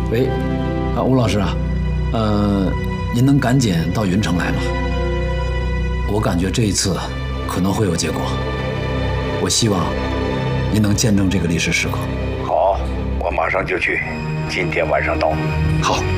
喂，吴老师啊，您能赶紧到云城来吗？我感觉这一次可能会有结果，我希望您能见证这个历史时刻。 好，我马上就去，今天晚上到。 好。